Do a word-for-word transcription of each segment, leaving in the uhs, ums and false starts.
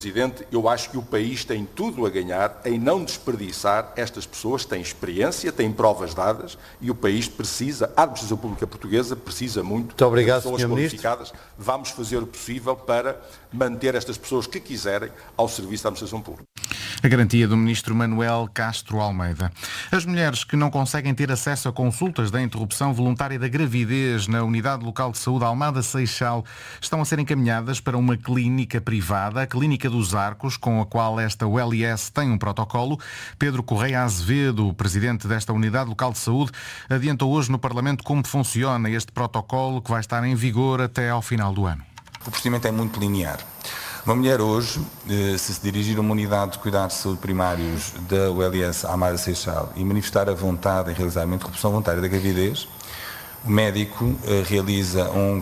Presidente, eu acho que o país tem tudo a ganhar em não desperdiçar estas pessoas, têm experiência, têm provas dadas e o país precisa, a administração pública portuguesa precisa muito, muito obrigado, de pessoas qualificadas. Vamos fazer o possível para manter estas pessoas que quiserem ao serviço da administração pública. A garantia do ministro Manuel Castro Almeida. As mulheres que não conseguem ter acesso a consultas da interrupção voluntária da gravidez na Unidade Local de Saúde Almada Seixal estão a ser encaminhadas para uma clínica privada, a Clínica dos Arcos, com a qual esta U L S tem um protocolo. Pedro Correia Azevedo, presidente desta Unidade Local de Saúde, adiantou hoje no Parlamento como funciona este protocolo que vai estar em vigor até ao final do ano. O procedimento é muito linear. Uma mulher hoje, se se dirigir a uma unidade de cuidados de saúde primários da U L S Almada Seixal e manifestar a vontade em realizar uma interrupção voluntária da gravidez, o médico realiza um,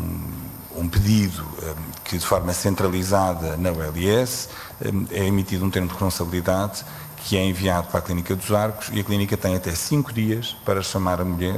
um, um pedido que de forma centralizada na U L S é emitido um termo de responsabilidade que é enviado para a Clínica dos Arcos e a clínica tem até cinco dias para chamar a mulher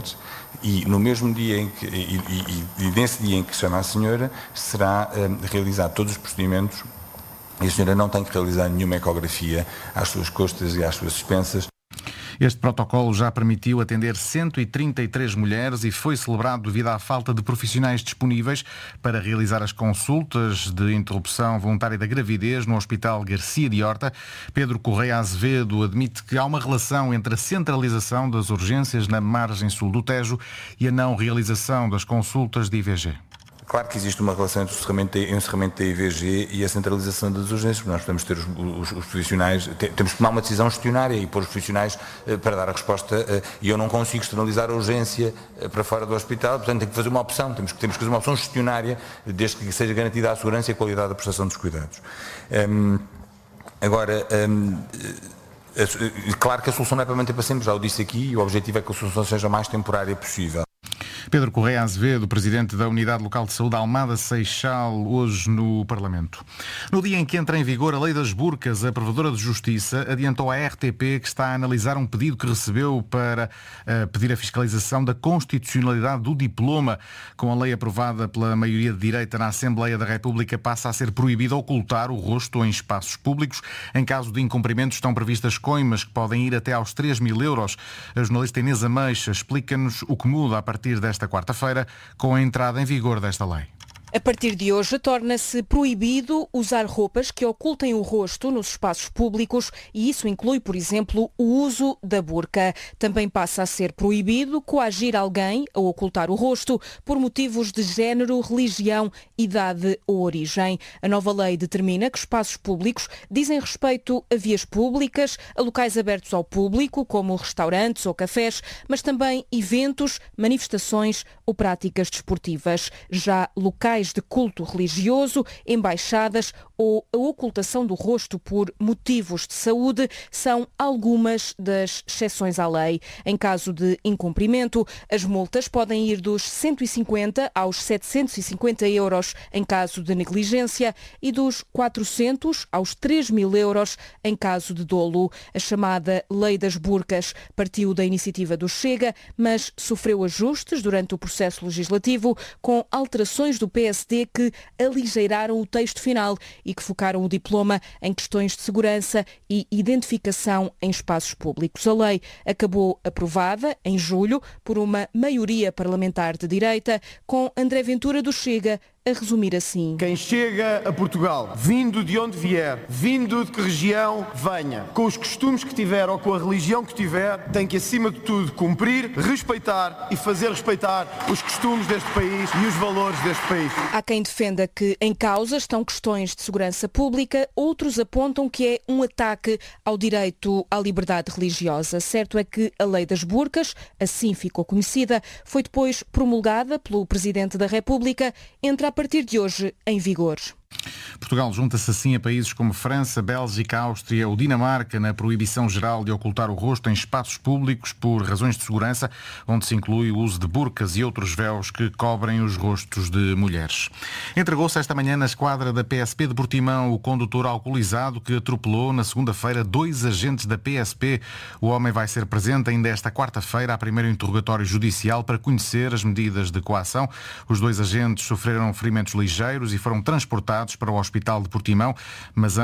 e no mesmo dia em que, e, e, e nesse dia em que chama a senhora, será um, realizado todos os procedimentos e a senhora não tem que realizar nenhuma ecografia às suas costas e às suas suspensas. Este protocolo já permitiu atender cento e trinta e três mulheres e foi celebrado devido à falta de profissionais disponíveis para realizar as consultas de interrupção voluntária da gravidez no Hospital Garcia de Horta. Pedro Correia Azevedo admite que há uma relação entre a centralização das urgências na margem sul do Tejo e a não realização das consultas de I V G. Claro que existe uma relação entre o encerramento da I V G e a centralização das urgências, porque nós podemos ter os, os, os profissionais, temos que tomar uma decisão gestionária e pôr os profissionais uh, para dar a resposta uh, e eu não consigo externalizar a urgência uh, para fora do hospital, portanto tem que fazer uma opção, temos que, temos que fazer uma opção gestionária desde que seja garantida a segurança e a qualidade da prestação dos cuidados. Um, agora, um, uh, claro que a solução não é para manter para sempre, já o disse aqui, e o objetivo é que a solução seja a mais temporária possível. Pedro Correia Azevedo, presidente da Unidade Local de Saúde Almada Seixal, hoje no Parlamento. No dia em que entra em vigor a Lei das Burcas, a Provedora de Justiça adiantou à R T P que está a analisar um pedido que recebeu para uh, pedir a fiscalização da constitucionalidade do diploma. Com a lei aprovada pela maioria de direita na Assembleia da República, passa a ser proibido ocultar o rosto em espaços públicos. Em caso de incumprimento, estão previstas coimas que podem ir até aos três mil euros. A jornalista Inês Ameixa explica-nos o que muda a partir desta esta quarta-feira, com a entrada em vigor desta lei. A partir de hoje, torna-se proibido usar roupas que ocultem o rosto nos espaços públicos e isso inclui, por exemplo, o uso da burca. Também passa a ser proibido coagir alguém a ocultar o rosto por motivos de género, religião, idade ou origem. A nova lei determina que espaços públicos dizem respeito a vias públicas, a locais abertos ao público, como restaurantes ou cafés, mas também eventos, manifestações ou práticas desportivas. Já locais de culto religioso, embaixadas ou a ocultação do rosto por motivos de saúde são algumas das exceções à lei. Em caso de incumprimento, as multas podem ir dos cento e cinquenta aos setecentos e cinquenta euros em caso de negligência e dos quatrocentos aos três mil euros em caso de dolo. A chamada Lei das Burcas partiu da iniciativa do Chega, mas sofreu ajustes durante o processo legislativo com alterações do P S D que aligeiraram o texto final e que focaram o diploma em questões de segurança e identificação em espaços públicos. A lei acabou aprovada em julho por uma maioria parlamentar de direita, com André Ventura do Chega a resumir assim. Quem chega a Portugal, vindo de onde vier, vindo de que região venha, com os costumes que tiver ou com a religião que tiver, tem que, acima de tudo, cumprir, respeitar e fazer respeitar os costumes deste país e os valores deste país. Há quem defenda que em causa estão questões de segurança pública, outros apontam que é um ataque ao direito à liberdade religiosa. Certo é que a Lei das Burcas, assim ficou conhecida, foi depois promulgada pelo Presidente da República, entra a partir de hoje em vigor. Portugal junta-se assim a países como França, Bélgica, Áustria ou Dinamarca na proibição geral de ocultar o rosto em espaços públicos por razões de segurança, onde se inclui o uso de burcas e outros véus que cobrem os rostos de mulheres. Entregou-se esta manhã na esquadra da P S P de Portimão o condutor alcoolizado que atropelou na segunda-feira dois agentes da P S P. O homem vai ser presente ainda esta quarta-feira a primeiro interrogatório judicial para conhecer as medidas de coação. Os dois agentes sofreram ferimentos ligeiros e foram transportados enviados para o Hospital de Portimão, mas